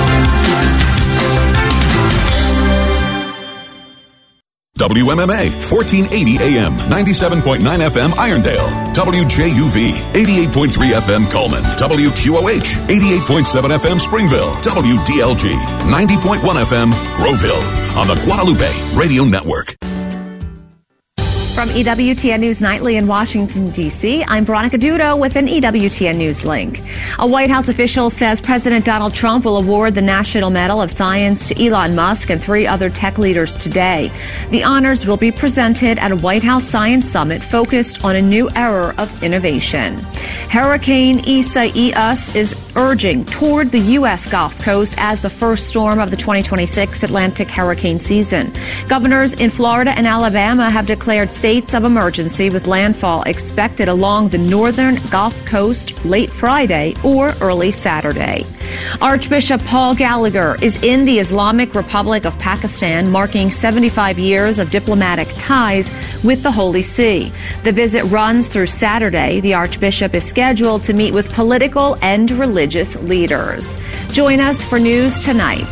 [SPEAKER 13] W M M A, fourteen eighty A M, ninety-seven point nine F M Irondale. W J U V, eighty-eight point three F M Coleman. W Q O H, eighty-eight point seven F M Springville. W D L G, ninety point one F M Groveville. On the Guadalupe Radio Network.
[SPEAKER 21] From E W T N News Nightly in Washington, D C, I'm Veronica Dudo with an E W T N News link. A White House official says President Donald Trump will award the National Medal of Science to Elon Musk and three other tech leaders today. The honors will be presented at a White House Science Summit focused on a new era of innovation. Hurricane Isaias is urging toward the U S Gulf Coast as the first storm of the twenty twenty-six Atlantic hurricane season. Governors in Florida and Alabama have declared states of emergency with landfall expected along the northern Gulf Coast late Friday or early Saturday. Archbishop Paul Gallagher is in the Islamic Republic of Pakistan, marking seventy-five years of diplomatic ties with the Holy See. The visit runs through Saturday. The Archbishop is scheduled to meet with political and religious leaders. Join us for News Tonight.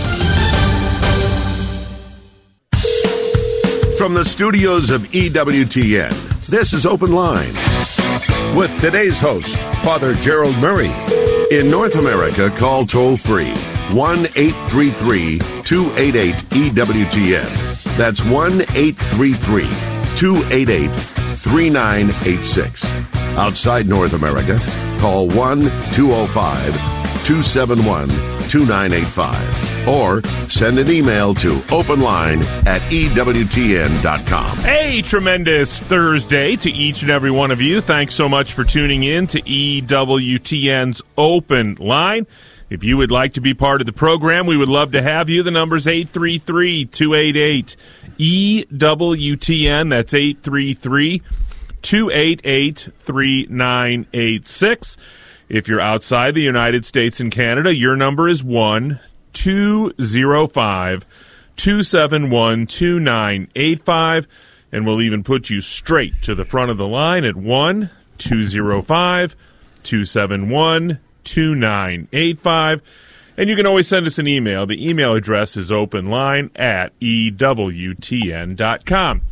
[SPEAKER 22] From the studios of E W T N, this is Open Line with today's host, Father Gerald Murray. In North America, call toll-free one eight three three, two eight eight, E W T N. That's one eight three three, two eight eight, three nine eight six. Outside North America, call one two zero five, two seven one, two nine eight five. Or send an email to openline at E W T N dot com.
[SPEAKER 23] A tremendous Thursday to each and every one of you. Thanks so much for tuning in to E W T N's Open Line. If you would like to be part of the program, we would love to have you. The number's eight three three, two eight eight, E W T N. That's eight three three, two eight eight, three nine eight six. If you're outside the United States and Canada, your number is one two zero five, two seven one, two nine eight five, and we'll even put you straight to the front of the line at one two zero five, two seven one, two nine eight five. And you can always send us an email. The email address is openline at E W T N dot com.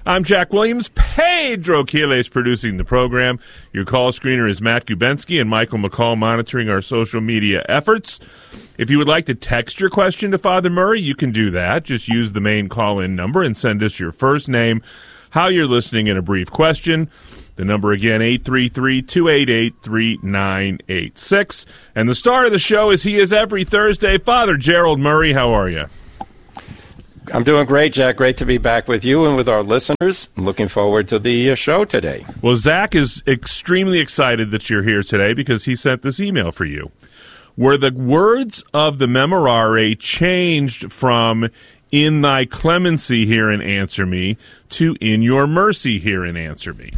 [SPEAKER 23] I'm Jack Williams. Pedro Quiles producing the program. Your call screener is Matt Gubensky and Michael McCall monitoring our social media efforts. If you would like to text your question to Father Murray, you can do that. Just use the main call-in number and send us your first name, how you're listening, and a brief question. The number again, eight three three, two eight eight, three nine eight six. And the star of the show, as he is every Thursday, Father Gerald Murray. How are you?
[SPEAKER 3] I'm doing great, Jack. Great to be back with you and with our listeners. I'm looking forward to the uh, show today.
[SPEAKER 23] Well, Zach is extremely excited that you're here today because he sent this email for you. Were the words of the Memorare changed from "in thy clemency hear and answer me" to "in your mercy hear and answer me"?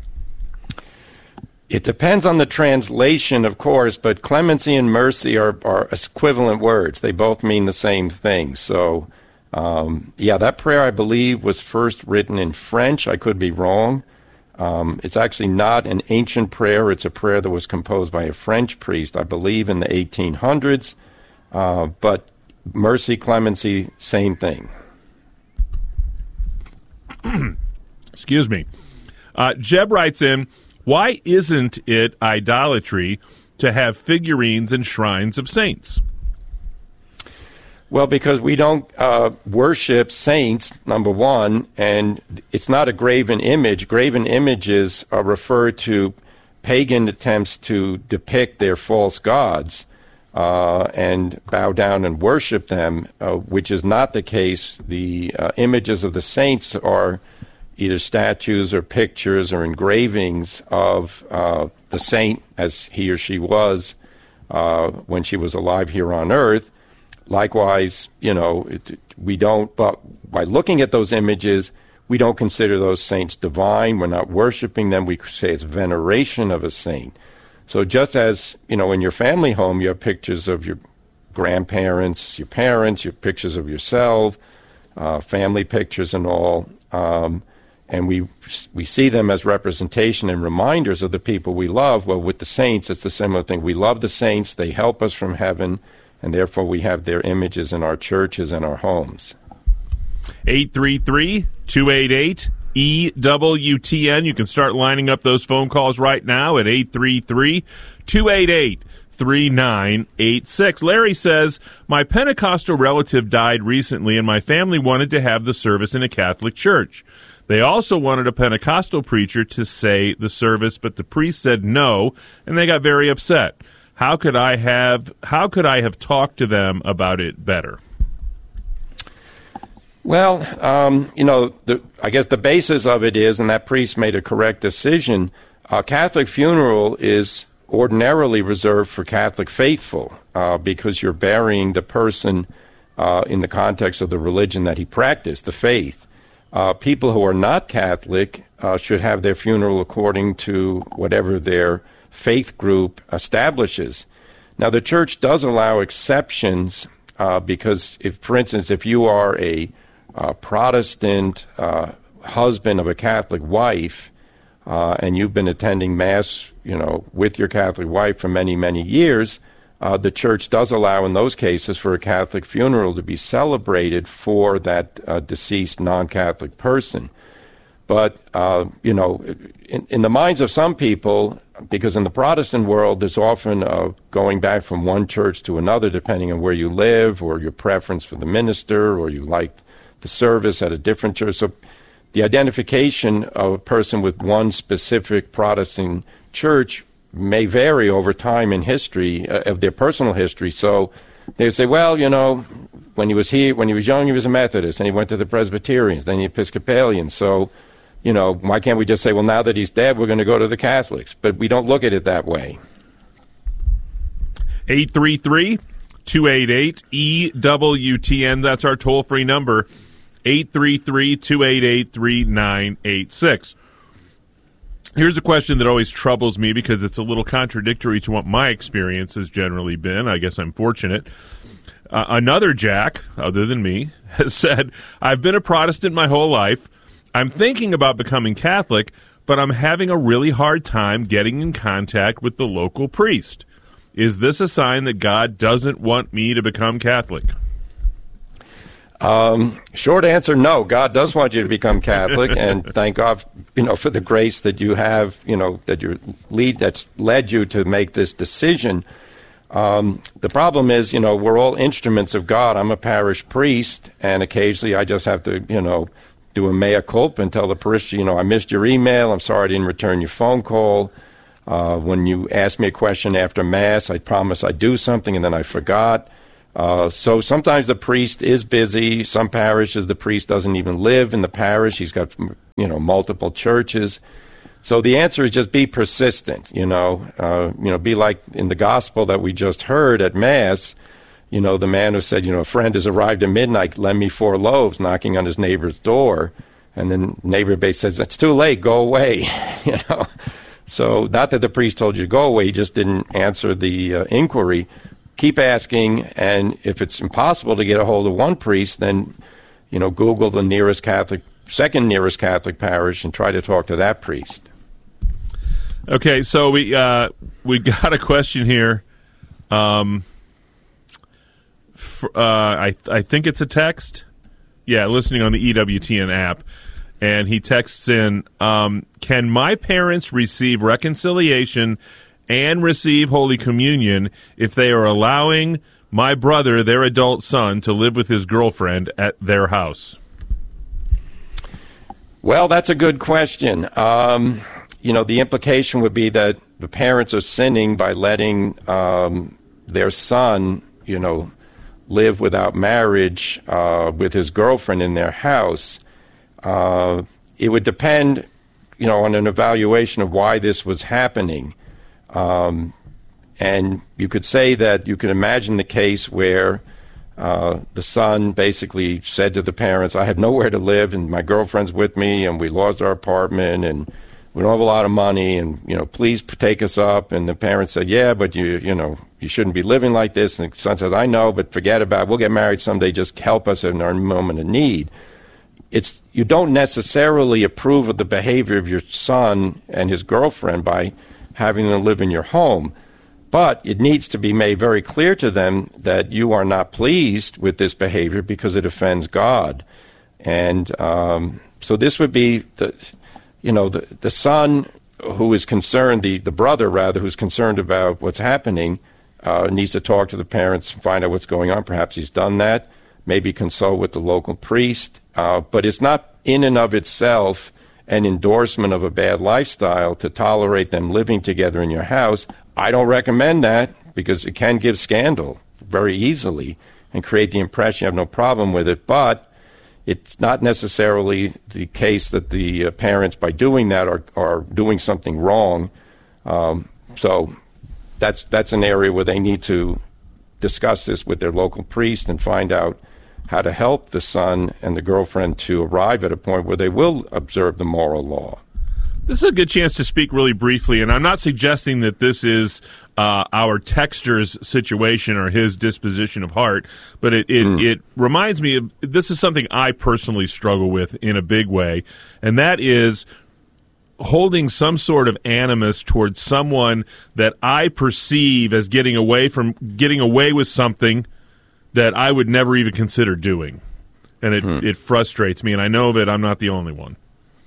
[SPEAKER 3] It depends on the translation, of course, but clemency and mercy are, are equivalent words. They both mean the same thing. So, um, yeah, that prayer, I believe, was first written in French. I could be wrong. Um, it's actually not an ancient prayer. It's a prayer that was composed by a French priest, I believe, in the eighteen hundreds. Uh, but mercy, clemency, same thing.
[SPEAKER 23] Excuse me. Uh, Jeb writes in, why isn't it idolatry to have figurines and shrines of saints?
[SPEAKER 3] Well, because we don't uh, worship saints, number one, and it's not a graven image. Graven images are referred to pagan attempts to depict their false gods uh, and bow down and worship them, uh, which is not the case. The uh, images of the saints are either statues or pictures or engravings of uh, the saint as he or she was uh, when she was alive here on earth. Likewise, you know, it, we don't, but by looking at those images, we don't consider those saints divine. We're not worshiping them. We say it's veneration of a saint. So just as, you know, in your family home, you have pictures of your grandparents, your parents, your pictures of yourself, uh, family pictures and all, um, and we we see them as representation and reminders of the people we love. Well, with the saints, it's the similar thing. We love the saints. They help us from heaven, and therefore we have their images in our churches and our homes.
[SPEAKER 23] eight three three, two eight eight, E W T N. You can start lining up those phone calls right now at eight three three, two eight eight, three nine eight six. Larry says, my Pentecostal relative died recently, and my family wanted to have the service in a Catholic church. They also wanted a Pentecostal preacher to say the service, but the priest said no, and they got very upset. How could I have how could I have talked to them about it better?
[SPEAKER 3] Well, um, you know, the, I guess the basis of it is, and that priest made a correct decision, a Catholic funeral is ordinarily reserved for Catholic faithful uh, because you're burying the person uh, in the context of the religion that he practiced, the faith. Uh, people who are not Catholic uh, should have their funeral according to whatever their faith group establishes. Now, the church does allow exceptions uh, because, if, for instance, if you are a uh, Protestant uh, husband of a Catholic wife uh, and you've been attending Mass, you know, with your Catholic wife for many, many years, Uh, the church does allow in those cases for a Catholic funeral to be celebrated for that uh, deceased non-Catholic person. But, uh, you know, in, in the minds of some people, because in the Protestant world, there's often uh, going back from one church to another, depending on where you live or your preference for the minister, or you like the service at a different church. So the identification of a person with one specific Protestant church may vary over time in history, uh, of their personal history. So they say, well, you know, when he was here, when he was young, he was a Methodist, and he went to the Presbyterians, then the Episcopalians. So, you know, why can't we just say, well, now that he's dead, we're going to go to the Catholics? But we don't look at it that way.
[SPEAKER 23] eight three three, two eight eight, E W T N. That's our toll-free number, eight three three, two eight eight, three nine eight six. Here's a question that always troubles me because it's a little contradictory to what my experience has generally been. I guess I'm fortunate. Uh, another Jack, other than me, has said, I've been a Protestant my whole life. I'm thinking about becoming Catholic, but I'm having a really hard time getting in contact with the local priest. Is this a sign that God doesn't want me to become Catholic?
[SPEAKER 3] Um, short answer, no. God does want you to become Catholic, and thank God, you know, for the grace that you have, you know, that your lead that's led you to make this decision. Um, the problem is, you know, we're all instruments of God. I'm a parish priest, and occasionally I just have to, you know, do a mea culpa and tell the parishioner, you know, I missed your email. I'm sorry I didn't return your phone call. Uh, when you asked me a question after Mass, I promised I'd do something, and then I forgot. Uh, so sometimes the priest is busy. Some parishes, the priest doesn't even live in the parish. He's got, you know, multiple churches. So the answer is just be persistent, you know. Uh, you know, be like in the gospel that we just heard at Mass, you know, the man who said, you know, a friend has arrived at midnight, lend me four loaves, knocking on his neighbor's door. And then neighbor base says, it's too late, go away, you know. So not that the priest told you to go away, he just didn't answer the uh, inquiry. Keep asking, and if it's impossible to get a hold of one priest, then, you know, Google the nearest Catholic, second nearest Catholic parish and try to talk to that priest.
[SPEAKER 23] Okay, so we uh, we got a question here. Um, for, uh, I I think it's a text. Yeah, listening on the E W T N app, and he texts in, um, "Can my parents receive reconciliation and receive Holy Communion if they are allowing my brother, their adult son, to live with his girlfriend at their house?"
[SPEAKER 3] Well, that's a good question. Um, you know, the implication would be that the parents are sinning by letting um, their son, you know, live without marriage uh, with his girlfriend in their house. Uh, it would depend, you know, on an evaluation of why this was happening. Um, and you could say that you could imagine the case where uh, the son basically said to the parents, I have nowhere to live, and my girlfriend's with me, and we lost our apartment, and we don't have a lot of money, and, you know, please take us up. And the parents said, yeah, but you, you know, you shouldn't be living like this. And the son says, I know, but forget about it. We'll get married someday. Just help us in our moment of need. It's, you don't necessarily approve of the behavior of your son and his girlfriend by having them live in your home. But it needs to be made very clear to them that you are not pleased with this behavior because it offends God. And um, so this would be, the, you know, the, the son who is concerned, the, the brother, rather, who's concerned about what's happening, uh, needs to talk to the parents, find out what's going on. Perhaps he's done that. Maybe consult with the local priest. Uh, but it's not in and of itself an endorsement of a bad lifestyle to tolerate them living together in your house. I don't recommend that because it can give scandal very easily and create the impression you have no problem with it. But it's not necessarily the case that the uh, parents, by doing that, are, are doing something wrong. Um, so that's that's an area where they need to discuss this with their local priest and find out how to help the son and the girlfriend to arrive at a point where they will observe the moral law.
[SPEAKER 23] This is a good chance to speak really briefly, and I'm not suggesting that this is uh, our texter's situation or his disposition of heart, but it, it, mm. it reminds me of, this is something I personally struggle with in a big way, and that is holding some sort of animus towards someone that I perceive as getting away from getting away with something that I would never even consider doing. And it, mm. it frustrates me, and I know that I'm not the only one.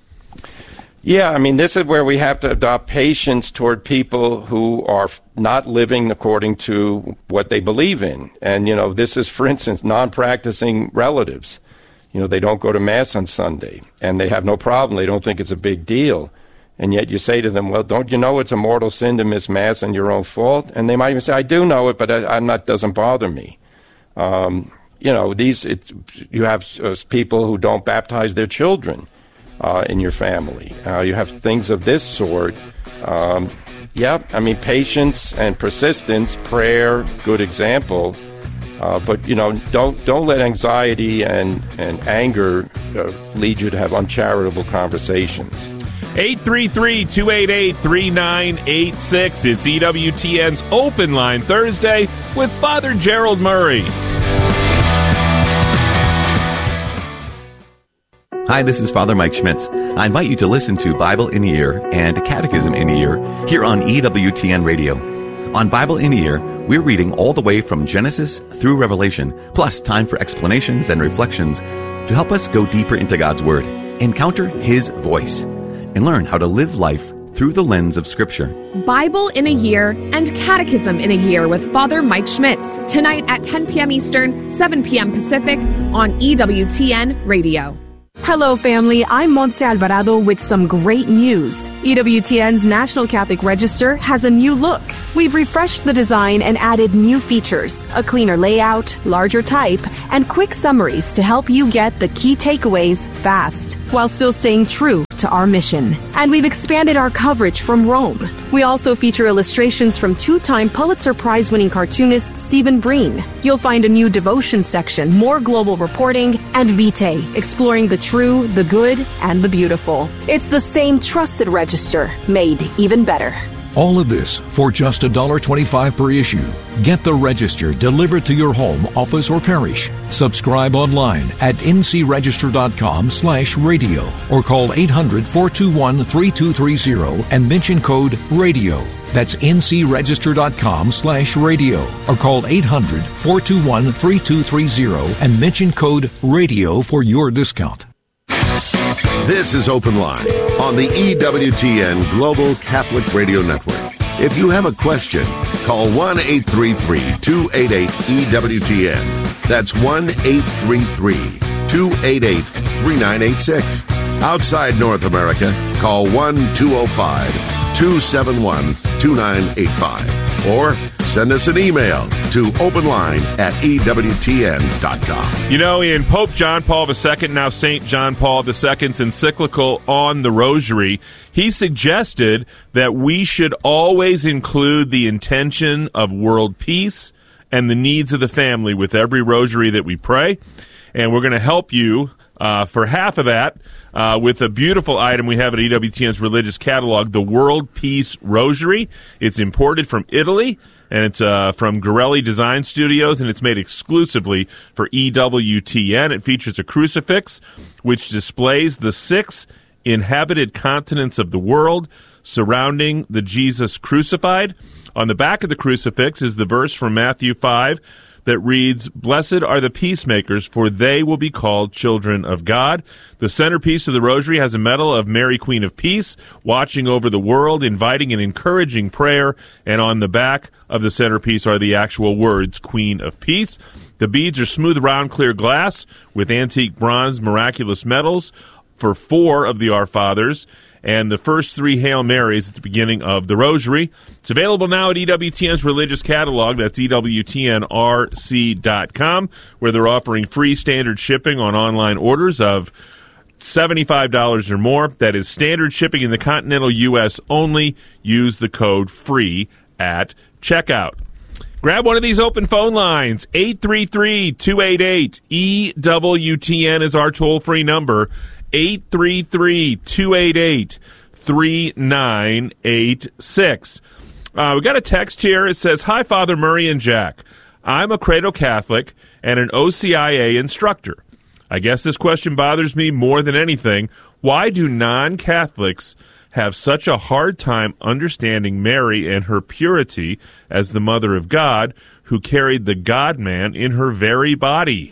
[SPEAKER 3] Yeah, I mean, this is where we have to adopt patience toward people who are f- not living according to what they believe in. And, you know, this is, for instance, non-practicing relatives. You know, they don't go to Mass on Sunday, and they have no problem. They don't think it's a big deal. And yet you say to them, well, don't you know it's a mortal sin to miss Mass and your own fault? And they might even say, I do know it, but I, I'm not, doesn't bother me. Um, you know, these it, you have uh, people who don't baptize their children uh, in your family. Uh, you have things of this sort. Um, yeah, I mean, patience and persistence, prayer, good example. Uh, but, you know, don't don't let anxiety and, and anger uh, lead you to have uncharitable conversations.
[SPEAKER 23] eight three three, two eight eight, three nine eight six. It's E W T N's Open Line Thursday with Father Gerald Murray.
[SPEAKER 4] Hi, this is Father Mike Schmitz. I invite you to listen to Bible in the Ear and Catechism in the Ear here on E W T N Radio. On Bible in a Year, we're reading all the way from Genesis through Revelation, plus time for explanations and reflections to help us go deeper into God's Word, encounter His voice, and learn how to live life through the lens of Scripture.
[SPEAKER 5] Bible in a Year and Catechism in a Year with Father Mike Schmitz, tonight at ten p.m. Eastern, seven p.m. Pacific on E W T N Radio.
[SPEAKER 6] Hello, family. I'm Montse Alvarado with some great news. E W T N's National Catholic Register has a new look. We've refreshed the design and added new features, a cleaner layout, larger type, and quick summaries to help you get the key takeaways fast, while still staying true to our mission. And we've expanded our coverage from Rome. We also feature illustrations from two-time Pulitzer Prize-winning cartoonist Stephen Breen. You'll find a new devotion section, more global reporting, and Vitae, exploring the true, the good, and the beautiful. It's the same trusted register, made even better.
[SPEAKER 7] All of this for just one dollar twenty-five per issue. Get the Register delivered to your home, office, or parish. Subscribe online at ncregister.com slash radio or call eight hundred, four two one, three two three zero and mention code RADIO. That's ncregister.com slash radio or call eight hundred, four two one, three two three zero and mention code RADIO for your discount.
[SPEAKER 22] This is Open Line on the E W T N Global Catholic Radio Network. If you have a question, call one eight three three, two eight eight, E W T N. That's one eight three three, two eight eight, three nine eight six. Outside North America, call one two zero five, two seven one, two nine eight five. Or send us an email to openline at E W T N dot com.
[SPEAKER 23] You know, in Pope John Paul the Second, now Saint John Paul the Second's encyclical on the Rosary, he suggested that we should always include the intention of world peace and the needs of the family with every rosary that we pray. And we're going to help you uh, for half of that uh, with a beautiful item we have at E W T N's religious catalog, the World Peace Rosary. It's imported from Italy, and it's uh, from Gorelli Design Studios, and it's made exclusively for E W T N. It features a crucifix which displays the six inhabited continents of the world surrounding the Jesus crucified. On the back of the crucifix is the verse from Matthew five that reads, "Blessed are the peacemakers, for they will be called children of God." The centerpiece of the rosary has a medal of Mary, Queen of Peace, watching over the world, inviting and encouraging prayer, and on the back of the centerpiece are the actual words, Queen of Peace. The beads are smooth, round, clear glass with antique bronze miraculous medals for four of the Our Fathers, and the first three Hail Marys at the beginning of the Rosary. It's available now at E W T N's religious catalog. That's E W T N R C dot com, where they're offering free standard shipping on online orders of seventy-five dollars or more. That is standard shipping in the continental U S only. Use the code FREE at checkout. Grab one of these open phone lines. eight three three, two eight eight, E W T N is our toll-free number. eight three three, two eight eight, three nine eight six. Uh, we got a text here. It says, "Hi, Father Murray and Jack. I'm a Credo Catholic and an O C I A instructor. I guess this question bothers me more than anything. Why do non-Catholics have such a hard time understanding Mary and her purity as the Mother of God, who carried the God-man in her very body?"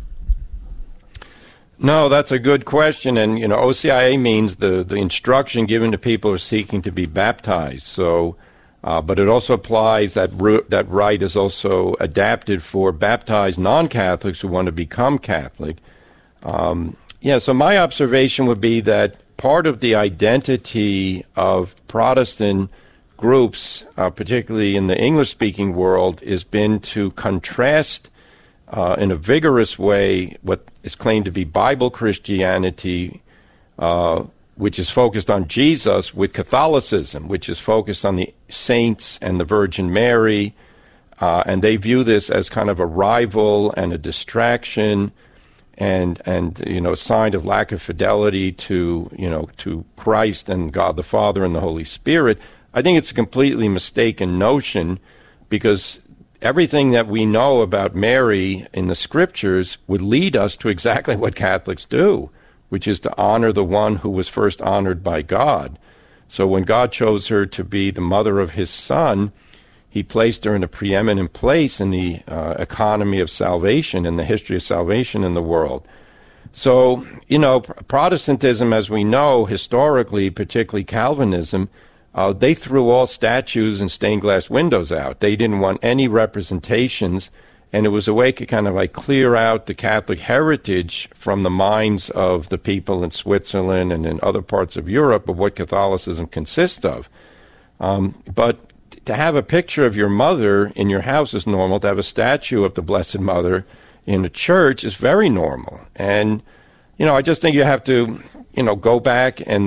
[SPEAKER 3] No, that's a good question. And, you know, O C I A means the, the instruction given to people who are seeking to be baptized. So, uh, but it also applies that ru- that rite is also adapted for baptized non-Catholics who want to become Catholic. Um, yeah, so my observation would be that part of the identity of Protestant groups, uh, particularly in the English-speaking world, has been to contrast Uh, in a vigorous way what is claimed to be Bible Christianity, uh, which is focused on Jesus, with Catholicism, which is focused on the saints and the Virgin Mary, uh, and they view this as kind of a rival and a distraction, and and you know, a sign of lack of fidelity to you know to Christ and God the Father and the Holy Spirit. I think it's a completely mistaken notion, because everything that we know about Mary in the Scriptures would lead us to exactly what Catholics do, which is to honor the one who was first honored by God. So when God chose her to be the mother of his Son, he placed her in a preeminent place in the uh, economy of salvation, in the history of salvation in the world. So, you know, Protestantism, as we know, historically, particularly Calvinism, uh, they threw all statues and stained glass windows out. They didn't want any representations, and it was a way to kind of like clear out the Catholic heritage from the minds of the people in Switzerland and in other parts of Europe of what Catholicism consists of. Um, but to have a picture of your mother in your house is normal. To have a statue of the Blessed Mother in a church is very normal. And, you know, I just think you have to, you know, go back and